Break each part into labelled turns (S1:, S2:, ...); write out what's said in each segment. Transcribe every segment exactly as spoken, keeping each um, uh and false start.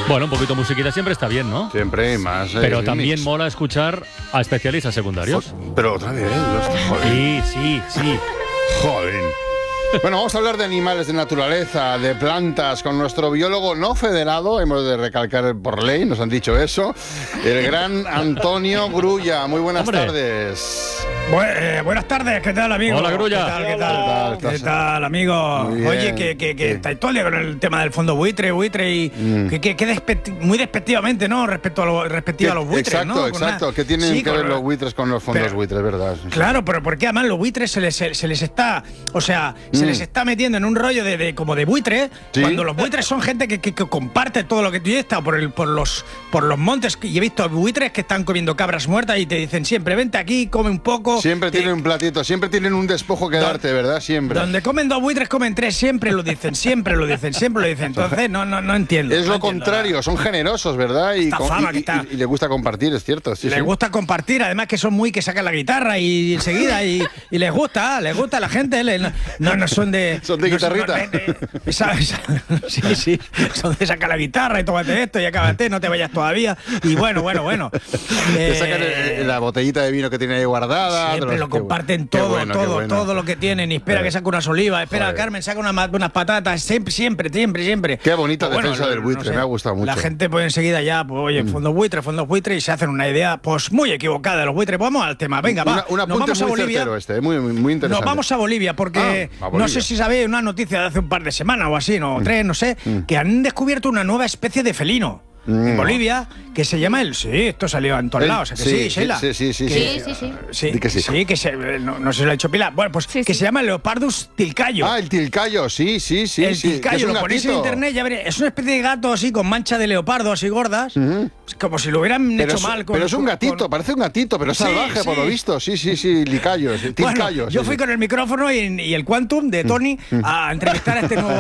S1: Bueno, un poquito de musiquita siempre está bien, ¿no?
S2: Siempre y más. Eh,
S1: Pero
S2: remix.
S1: también mola escuchar a especialistas secundarios.
S2: Pero otra vez, joder.
S1: Sí, sí, sí.
S2: Joder. Bueno, vamos a hablar de animales, de naturaleza, de plantas, con nuestro biólogo no federado, hemos de recalcar por ley, nos han dicho eso, el gran Antonio Grulla. Muy buenas
S1: Hombre.
S2: tardes.
S3: Bu eh, buenas tardes, ¿qué tal, amigo?
S1: Hola, Grulla.
S3: ¿Qué tal, qué tal?
S2: ¿Qué tal?
S3: ¿Qué tal, amigo?
S2: Muy bien.
S3: Oye, que, que, que
S2: Sí.
S3: estáis todo el día con el tema del fondo buitre, buitre y
S2: Mm.
S3: que, que, que despecti- muy despectivamente, ¿no? Respecto a, lo, respectivo a los buitres,
S2: exacto,
S3: ¿no? Con
S2: exacto.
S3: una-
S2: ¿Qué tienen
S3: Sí,
S2: que
S3: con-
S2: ver los buitres con los fondos
S3: Pero-
S2: buitres, verdad? Sí, sí.
S3: Claro, pero porque además los buitres se les, se, se les está, o sea, se
S2: Mm.
S3: les está metiendo en un rollo de, de como de buitre,
S2: Sí.
S3: cuando los buitres son gente que, que, que comparte todo lo que tú. Yo he estado por, el, por, los, por los montes y he visto buitres que están comiendo cabras muertas y te dicen siempre, vente aquí, come un poco.
S2: Siempre
S3: Te-
S2: tienen un platito, siempre tienen un despojo que
S3: Don-
S2: darte, ¿verdad? Siempre.
S3: Donde comen dos buitres, comen tres, siempre lo dicen, siempre lo dicen, siempre lo dicen. Entonces, no, no, no entiendo.
S2: Es
S3: no
S2: lo
S3: entiendo
S2: contrario, son generosos, ¿verdad? Y,
S3: Esta
S2: con-
S3: fama
S2: y-
S3: que está.
S2: y- y les gusta compartir, es cierto. Sí,
S3: Les
S2: sí.
S3: gusta compartir, además que son muy que sacan la guitarra y enseguida y, y les gusta, les gusta a la gente, le- no, no son de...
S2: Son de
S3: no
S2: guitarrita.
S3: de- de- esa- esa- sí, sí, son de sacar la guitarra y tómate esto y acábate, no te vayas todavía. Y bueno, bueno, bueno.
S2: Te
S3: Eh,
S2: sacan el- la botellita de vino que tiene ahí guardada.
S3: Siempre
S2: te
S3: lo
S2: qué
S3: comparten
S2: qué
S3: todo,
S2: bueno, qué
S3: todo,
S2: bueno.
S3: todo lo que tienen. Y espera
S2: Joder.
S3: que saque unas olivas, espera,
S2: Joder.
S3: Carmen, saca una ma- unas patatas, siempre, siempre, siempre, siempre.
S2: Qué bonita
S3: Pues
S2: defensa del buitre, me ha gustado mucho.
S3: La gente pues enseguida ya, pues oye, fondos buitre, fondos buitre, y se hacen una idea pues muy equivocada de los buitres. Pues vamos al tema, venga,
S2: Una-
S3: va.
S2: un
S3: Nos
S2: apunte
S3: vamos a
S2: muy
S3: Bolivia.
S2: certero este, muy, muy, muy interesante.
S3: Nos vamos a Bolivia porque
S2: Ah, a Bolivia.
S3: no sé si sabéis una noticia de hace un par de semanas o así, no, tres, no sé, que han descubierto una nueva especie de felino. En
S2: Mm.
S3: Bolivia, que se llama el... Sí, esto salió en todos
S2: El-
S3: lados, ¿a que
S2: sí,
S3: sí,
S2: sí,
S3: Sheila?
S2: sí, sí, sí,
S3: Que-
S2: sí.
S4: Sí, sí, sí.
S3: Sí,
S2: Di que sí.
S3: que se, no, no se lo ha hecho Pilar. Bueno, pues
S4: Sí,
S3: que
S4: sí.
S3: se llama Leopardus tilcayo.
S2: Ah, el tilcayo, sí, sí, sí.
S3: el
S2: sí, que
S3: tilcayo,
S2: es un
S3: lo ponéis en
S2: gatito.
S3: internet, ya veréis. Es una especie de gato así con mancha de leopardo, así gordas. Como si lo hubieran
S2: Pero
S3: hecho
S2: es,
S3: mal. Con,
S2: pero es un
S3: con-
S2: gatito,
S3: con-
S2: parece un gatito, pero
S3: Sí,
S2: salvaje por
S3: sí.
S2: lo visto. Sí, sí, sí, licayo, sí,
S3: Bueno,
S2: tilcayo.
S3: yo
S2: sí,
S3: fui
S2: sí.
S3: con el micrófono y, y el Quantum de Tony a entrevistar a este nuevo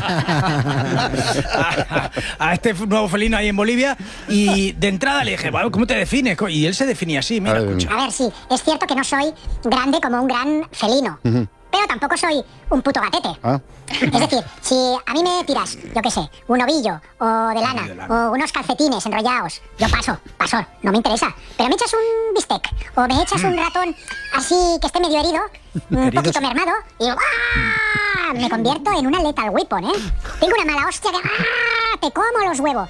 S3: a, a este nuevo felino ahí en Bolivia y de entrada le dije, "Bueno, ¿cómo te defines?" Y él se definía así, mira,
S2: A ver,
S3: escucha.
S5: A ver, sí, es cierto que no soy grande como un gran felino, pero tampoco soy un puto gatete.
S2: Ah.
S5: Es decir, si a mí me tiras, yo qué sé, un ovillo o de lana,
S3: de lana.
S5: o unos calcetines enrollados, yo paso, paso, no me interesa. Pero me echas un bistec o me echas un ratón así que esté medio herido, un
S3: Heridos.
S5: poquito mermado, y ¡ah! Me convierto en una lethal weapon, ¿eh? Tengo una mala hostia que ¡ah! Te como los huevos.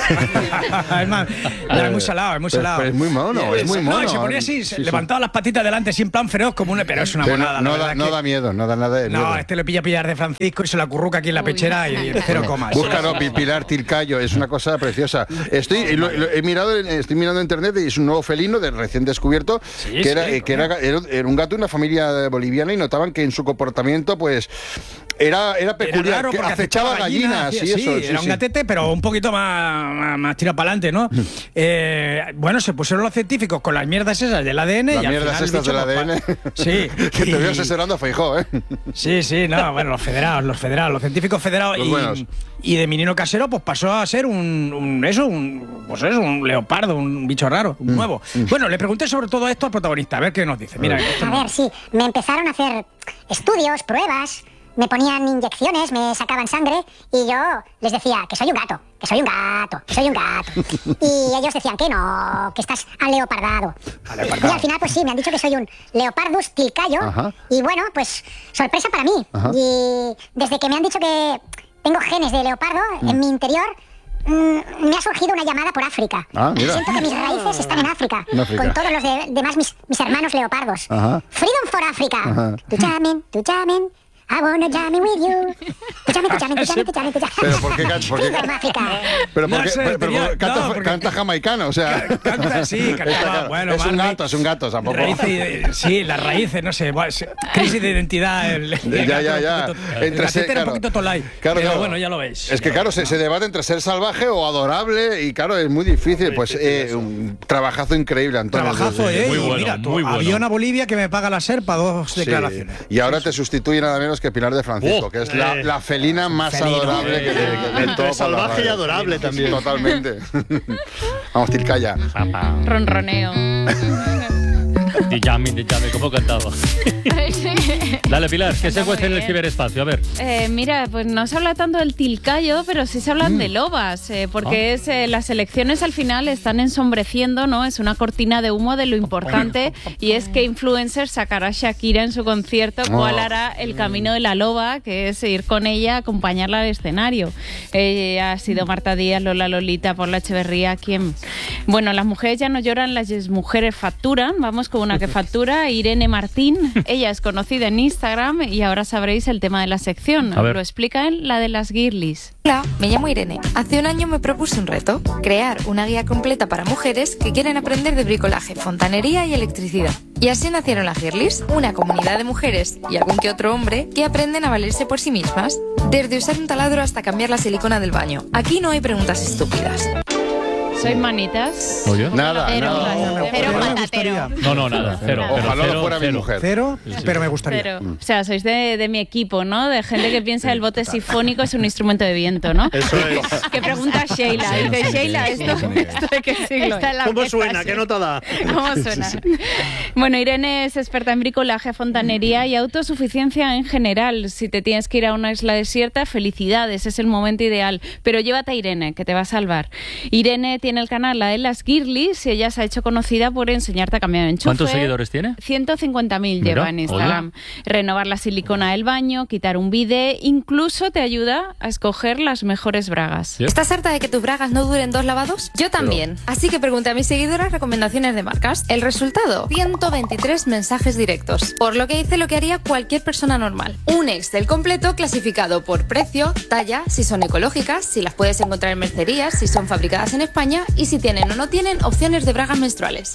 S3: es, más, no, es muy salado, es muy
S2: Pero-
S3: salado.
S2: pero es muy mono, es muy
S3: No, y
S2: mono.
S3: se ponía así,
S2: Sí,
S3: se
S2: sí.
S3: levantaba las patitas delante sin plan feroz como un... Pero es una
S2: Pero
S3: monada,
S2: no,
S3: la
S2: da,
S3: verdad
S2: no
S3: que-
S2: da miedo, no da nada de miedo.
S3: No, este le pilla pillar de Francisco y se la acurruca aquí en la pechera y cero comas.
S2: Búscalo, Pi- Pilar Tilcayo, es una cosa preciosa. Estoy, lo- lo- he mirado, en- estoy mirando en internet y es un nuevo felino de recién descubierto
S3: Sí,
S2: que, era,
S3: sí,
S2: eh, que era, era- era un gato de una familia boliviana y notaban que en su comportamiento pues era, era peculiar,
S3: Era raro
S2: que
S3: porque
S2: acechaba gallinas,
S3: hacía-
S2: y eso. sí,
S3: era un
S2: sí.
S3: gatete, pero un poquito más, más, más tirado para adelante, ¿no? Eh, bueno, se pusieron los científicos con las mierdas esas del A D N
S2: Las
S3: y al
S2: mierdas
S3: final el
S2: estas
S3: bicho,
S2: del
S3: pues,
S2: A D N.
S3: pa- Sí.
S2: Que te
S3: y-
S2: veo asesorando a Feijó, ¿eh?
S3: Sí, sí, no, bueno, los federados, los federados, los científicos federados
S2: Los
S3: y,
S2: buenos.
S3: y de menino casero pues pasó a ser un, un- eso, un pues eso, un leopardo, un bicho raro,
S2: Mm.
S3: un nuevo. Bueno, le pregunté sobre todo esto al protagonista, a ver qué nos dice. Mira, esto
S5: A ver, sí, me empezaron a hacer estudios, pruebas, me ponían inyecciones, me sacaban sangre y yo les decía que soy un gato, que soy un gato, que soy un gato. Y ellos decían que no, que estás aleopardado.
S3: Aleopardado.
S5: Y al final, pues sí, me han dicho que soy un Leopardus tilcayo.
S2: Ajá.
S5: Y bueno, pues sorpresa para mí.
S2: Ajá.
S5: Y desde que me han dicho que tengo genes de leopardo en mi interior, mm, me ha surgido una llamada por África.
S2: Ah, mira.
S5: Siento que mis raíces están en África,
S2: En África.
S5: con todos los de- demás mis, mis hermanos leopardos.
S2: Ajá.
S5: Freedom for Africa.
S2: Ajá.
S5: Tu jamming, tu jamming. I wanna jamming with you. Tu jamming, tu jamming, tu jamming, tu jamming, tu jamming.
S2: Pero ¿por qué can- por qué
S5: Freedom
S2: can-
S5: Africa.
S2: Pero
S3: No
S2: porque,
S3: sé,
S2: pero- pero
S3: tenía-
S2: canta,
S3: no, porque-
S2: canta jamaicano, o sea.
S3: Canta, sí, cantaba,
S2: Está claro.
S3: bueno,
S2: es un
S3: Marley.
S2: gato, es un gato, tampoco.
S3: Raíces, sí, las raíces, no sé, bueno, es- crisis de identidad. El, el
S2: Ya,
S3: gato
S2: ya,
S3: era
S2: ya.
S3: un poquito- el
S2: Entre
S3: gatete
S2: ser-
S3: era un
S2: claro.
S3: poquito tolai.
S2: Claro,
S3: pero
S2: claro.
S3: bueno, ya lo veis.
S2: Es que claro, se, se debate entre ser salvaje o adorable y claro, es muy difícil. Pues eh, un trabajazo increíble, Antonio.
S3: Trabajazo, ¿eh?
S1: Muy
S3: Y
S1: bueno,
S3: mira, tú,
S1: muy bueno.
S3: avión a Bolivia que me paga la SERPA, dos
S2: Sí.
S3: declaraciones.
S2: Y ahora te sustituye nada menos que Pilar de Francisco,
S1: Oh,
S2: que es la,
S6: eh.
S2: la felina más
S3: Felino.
S2: adorable que, que, que
S6: Entre
S2: topa
S6: salvaje
S2: la
S6: y
S2: radio.
S6: adorable también.
S2: Totalmente. Vamos, Tilcaya.
S4: Ronroneo.
S1: Di llame, di llame, ¿cómo cantaba? Dale, Pilar, ¿qué se cuece en el ciberespacio? A ver.
S4: Eh, mira, pues no se habla tanto del tilcayo, pero sí se hablan mm. de lobas, eh, porque oh. es eh, las elecciones al final están ensombreciendo, ¿no? Es una cortina de humo de lo importante y es que influencer sacará a Shakira en su concierto, oh. cuál hará el camino de la loba, que es ir con ella, acompañarla al escenario. Eh, ha sido Marta Díaz, Lola Lolita, Paula Echeverría, ¿quién? Bueno, las mujeres ya no lloran, las mujeres facturan. Vamos con una que factura, Irene Martín. Ella es conocida en Instagram y ahora sabréis el tema de la sección. Lo explica en la de las girlies.
S6: Hola, me llamo Irene. Hace un año me propuse un reto, crear una guía completa para mujeres que quieren aprender de bricolaje, fontanería y electricidad. Y así nacieron las girlies, una comunidad de mujeres y algún que otro hombre que aprenden a valerse por sí mismas. Desde usar un taladro hasta cambiar la silicona del baño. Aquí no hay preguntas estúpidas.
S4: ¿Sois manitas?
S1: ¿Oye?
S2: Nada,
S3: Cero,
S2: nada.
S3: cero patatero.
S1: No, no, nada, cero. pero
S2: Ojalá
S1: cero,
S2: lo fuera
S1: cero.
S2: mi mujer.
S3: Cero,
S1: Sí, sí.
S3: pero me gustaría.
S4: Pero, o sea, sois de, de mi equipo, ¿no? De gente que piensa el bote sifónico es un instrumento de viento, ¿no?
S7: Eso es.
S4: Que pregunta Sheila. Dice, Sheila, ¿esto, ¿esto de qué siglo es?
S7: ¿Cómo suena? ¿Qué nota da?
S4: ¿Cómo suena? Bueno, Irene es experta en bricolaje, fontanería y autosuficiencia en general. Si te tienes que ir a una isla desierta, felicidades, es el momento ideal. Pero llévate a Irene, que te va a salvar. Irene tiene el canal La de las Girlies y ella se ha hecho conocida por enseñarte a cambiar de enchufe.
S1: ¿Cuántos seguidores tiene?
S4: ciento cincuenta mil lleva en Instagram. Hola. Renovar la silicona del baño, quitar un bidé, incluso te ayuda a escoger las mejores bragas.
S1: ¿Sí?
S6: ¿Estás harta de que tus bragas no duren dos lavados? Yo también. Pero... Así que pregunté a mis seguidoras recomendaciones de marcas. El resultado, ciento veintitrés mensajes directos. Por lo que hice lo que haría cualquier persona normal. Un Excel completo clasificado por precio, talla, si son ecológicas, si las puedes encontrar en mercerías, si son fabricadas en España y si tienen o no tienen opciones de bragas menstruales.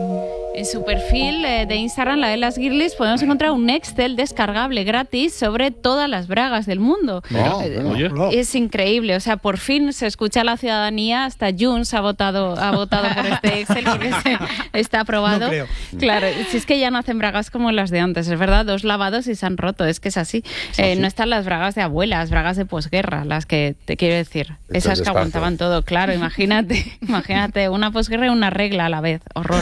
S4: En su perfil eh, de Instagram, La de las Girlies, podemos encontrar un Excel descargable gratis sobre todas las bragas del mundo.
S2: Oh,
S4: eh,
S2: bueno.
S4: Es increíble, o sea, por fin se escucha a la ciudadanía, hasta Junts ha votado, ha votado por este Excel porque se, está aprobado.
S3: No creo.
S4: Claro, si es que ya no hacen bragas como las de antes, es verdad, dos lavados y se han roto, es que es así. Eh, no están las bragas de abuelas, bragas de posguerra, las que te quiero decir, esas que aguantaban todo, claro, imagínate, imagínate, una posguerra y una regla a la vez, horror.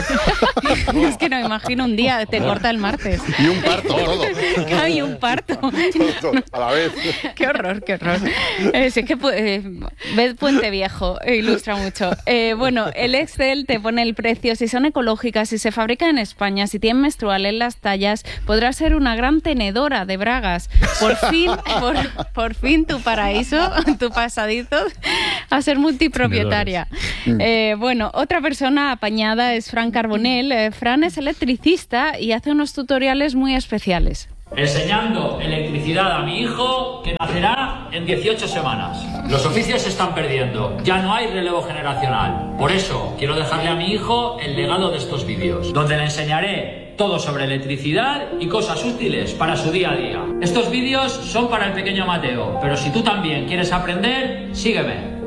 S4: Es que no me imagino un día, te corta el martes.
S2: Y un parto, todo.
S4: Claro, y un parto.
S2: Todo, a la vez.
S4: Qué horror, qué horror. Eh, sí, es que eh, ved Puente Viejo, eh, ilustra mucho. Eh, bueno, el Excel te pone el precio, si son ecológicas, si se fabrican en España, si tienen menstrual en las tallas, podrás ser una gran tenedora de bragas. Por fin, por, por fin tu paraíso, tu pasadito a ser multipropietaria. Eh, bueno, otra persona apañada es Fran Carbonell. Eh, Fran es electricista y hace unos tutoriales muy especiales.
S8: Enseñando electricidad a mi hijo que nacerá en dieciocho semanas. Los oficios se están perdiendo, ya no hay relevo generacional. Por eso quiero dejarle a mi hijo el legado de estos vídeos, donde le enseñaré todo sobre electricidad y cosas útiles para su día a día. Estos vídeos son para el pequeño Mateo, pero si tú también quieres aprender, sígueme.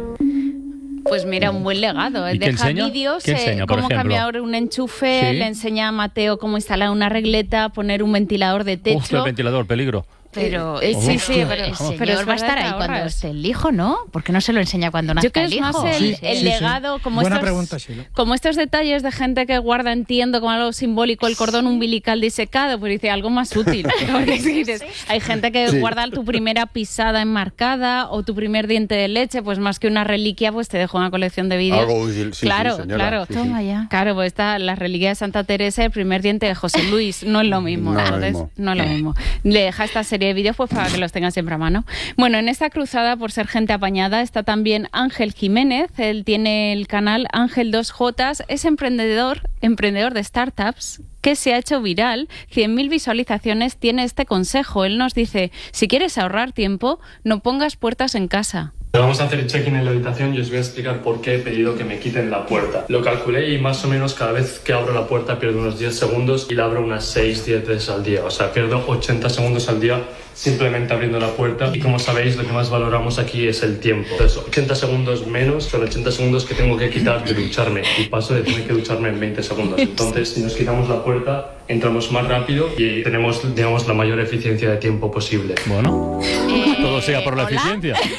S4: Pues mira, un buen legado.
S1: ¿Y
S4: Deja vídeos, eh, cómo cambiar un enchufe,
S1: ¿Sí?
S4: Le enseña a Mateo cómo instalar una regleta, poner un ventilador de techo.
S1: Uf, el ventilador, peligro.
S4: Pero eh, sí, sí, pero,
S9: el señor
S4: pero
S9: va a estar ahí cuando esté el hijo, ¿no? ¿Por qué no se lo enseña cuando nazca
S4: Yo creo
S9: el
S4: que
S9: hijo?
S4: es más el,
S3: Sí,
S4: el
S3: sí,
S4: legado,
S3: sí.
S4: como
S3: Buena
S4: estos,
S3: pregunta, Sheila.
S4: como estos detalles de gente que guarda, entiendo, como algo simbólico, el cordón umbilical disecado, pues dice algo más útil. Porque dices, hay gente que
S2: Sí.
S4: guarda tu primera pisada enmarcada o tu primer diente de leche, pues más que una reliquia, pues te dejo una colección de vídeos.
S2: Algo útil, sí,
S4: claro,
S2: sí, señora.
S4: claro.
S2: Sí, sí.
S9: Toma ya.
S4: Claro, pues está la reliquia de Santa Teresa, el primer diente de José Luis, no es lo mismo.
S2: No es lo
S4: Entonces,
S2: mismo.
S4: no es lo mismo. Le deja esta serie de vídeos pues para que los tengan siempre a mano. Bueno, en esta cruzada por ser gente apañada está también Ángel Jiménez. Él tiene el canal Ángel dos J, es emprendedor, emprendedor de startups que se ha hecho viral. cien mil visualizaciones tiene este consejo. Él nos dice, si quieres ahorrar tiempo, no pongas puertas en casa.
S10: Vamos a hacer check-in en la habitación y os voy a explicar por qué he pedido que me quiten la puerta. Lo calculé y más o menos cada vez que abro la puerta pierdo unos diez segundos y la abro unas seis diez veces al día. O sea, pierdo ochenta segundos al día simplemente abriendo la puerta. Y como sabéis, lo que más valoramos aquí es el tiempo. Entonces, ochenta segundos menos son ochenta segundos que tengo que quitar de ducharme. Y paso de tener que ducharme en veinte segundos. Entonces, si nos quitamos la puerta, entramos más rápido y tenemos, digamos, la mayor eficiencia de tiempo posible.
S1: Bueno,
S9: Eh,
S1: todo sea por la
S9: ¿hola?
S1: eficiencia.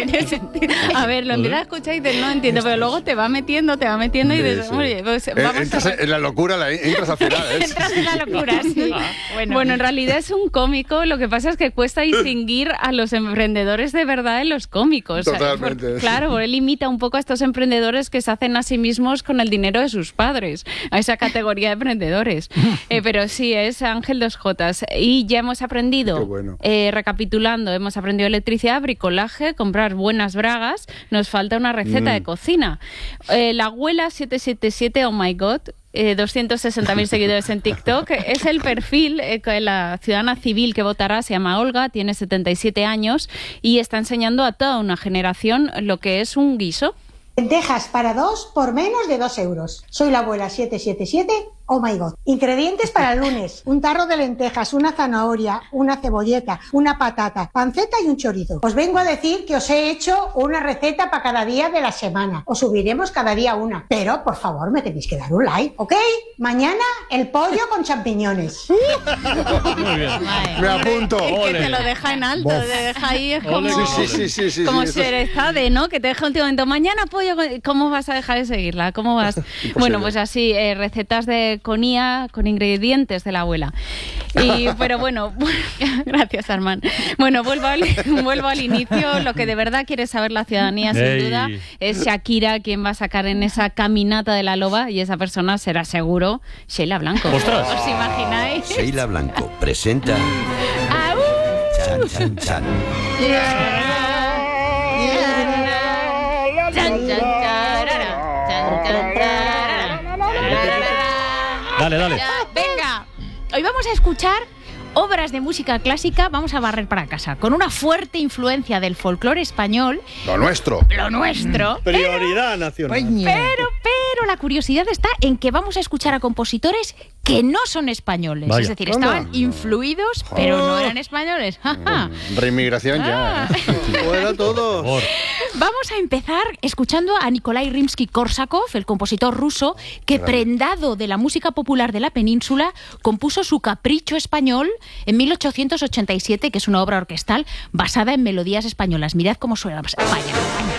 S4: tiene sentido. A ver, lo empiezas a escuchar y dices, no entiendo, pero luego te va metiendo, te va metiendo y dices, oye, pues vamos
S2: eh, entras
S4: a...
S2: en la locura, la, entras al final. ¿eh?
S4: Entras en la locura, sí. Bueno. bueno, en realidad es un cómico, lo que pasa es que cuesta distinguir a los emprendedores de verdad en los cómicos.
S2: Totalmente.
S4: Por, claro, él imita un poco a estos emprendedores que se hacen a sí mismos con el dinero de sus padres, a esa categoría de emprendedores. Eh, pero sí, es Ángel dos Jotas. Y ya hemos aprendido,
S2: bueno.
S4: eh, recapitulando, hemos aprendido electricidad, bricolaje, comprar buenas bragas, nos falta una receta mm. de cocina. Eh, la abuela siete siete siete, oh my god, Eh, doscientos sesenta mil seguidores en TikTok. Es el perfil, eh, la ciudadana civil que votará, se llama Olga, tiene setenta y siete años y está enseñando a toda una generación lo que es un guiso.
S11: Lentejas para dos por menos de dos euros. Soy la abuela siete siete siete, oh my god. Ingredientes para el lunes: un tarro de lentejas, una zanahoria, una cebolleta, una patata, panceta y un chorizo. Os vengo a decir que os he hecho una receta para cada día de la semana. Os subiremos cada día una. Pero, por favor, me tenéis que dar un like, ¿ok? Mañana, el pollo con champiñones.
S1: Muy bien.
S2: Me apunto.
S4: Es que te lo deja en alto,
S2: Bof.
S4: te deja ahí, es como,
S2: Sí, sí, sí, sí, sí,
S4: como
S2: sí,
S4: si
S2: eso
S4: eres Zade, ¿no? Que te deja un momento, mañana pollo, con- ¿cómo vas a dejar de seguirla? ¿Cómo vas? Bueno, pues así, eh, recetas de con I A, con ingredientes de la abuela. Y, pero bueno, gracias, Armand. Bueno, vuelvo al, vuelvo al inicio. Lo que de verdad quiere saber la ciudadanía, sin
S1: Ey.
S4: duda, es Shakira quien va a sacar en esa caminata de la loba, y esa persona será seguro Sheila Blanco.
S1: ¡Ostras!
S4: ¿Os imagináis?
S12: Sheila Blanco presenta
S4: ¡Au!
S12: Chan Chan Chan.
S4: Chan, chan, charara, chan, chan, charara.
S1: Dale, dale.
S9: Venga, hoy vamos a escuchar obras de música clásica, vamos a barrer para casa, con una fuerte influencia del folclore español,
S2: Lo nuestro.
S9: lo nuestro.
S7: Prioridad nacional.
S9: Pero, pero la curiosidad está en que vamos a escuchar a compositores que no son españoles.
S1: Vaya.
S9: Es decir,
S2: Anda.
S9: estaban influidos, pero no eran españoles. Ja, ja.
S2: Reinmigración ya.
S9: Ah.
S2: ¿eh?
S7: Fuera todo.
S1: Por favor.
S9: Vamos a empezar escuchando a Nikolai Rimsky-Korsakov, el compositor ruso, que prendado de la música popular de la península, compuso su Capricho español en mil ochocientos ochenta y siete, que es una obra orquestal basada en melodías españolas. Mirad cómo suena. Vaya, vaya.